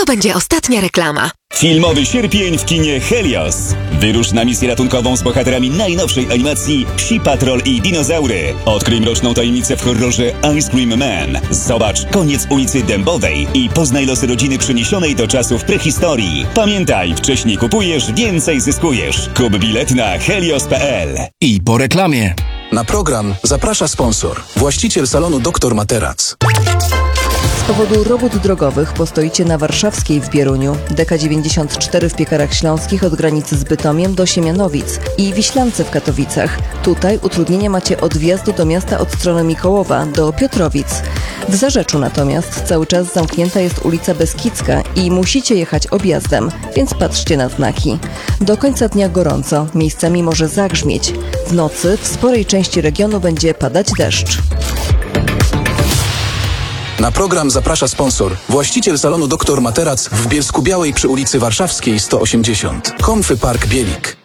będzie ostatnia reklama. Filmowy sierpień w kinie Helios. Wyrusz na misję ratunkową z bohaterami najnowszej animacji Psi Patrol i Dinozaury. Odkryj mroczną tajemnicę w horrorze Ice Cream Man. Zobacz koniec ulicy Dębowej i poznaj losy rodziny przeniesionej do czasów prehistorii. Pamiętaj, wcześniej kupujesz, więcej zyskujesz. Kup bilet na helios.pl. I po reklamie. Na program zaprasza sponsor, właściciel salonu Dr Materac. Z powodu robót drogowych postoicie na Warszawskiej w Bieruniu, DK94 w Piekarach Śląskich od granicy z Bytomiem do Siemianowic i Wiślance w Katowicach. Tutaj utrudnienia macie od wjazdu do miasta od strony Mikołowa do Piotrowic. W Zarzeczu natomiast cały czas zamknięta jest ulica Beskidzka i musicie jechać objazdem, więc patrzcie na znaki. Do końca dnia gorąco, miejscami może zagrzmieć. W nocy w sporej części regionu będzie padać deszcz. Na program zaprasza sponsor, właściciel salonu Dr Materac w Bielsku Białej przy ulicy Warszawskiej 180. Comfy Park Bielik.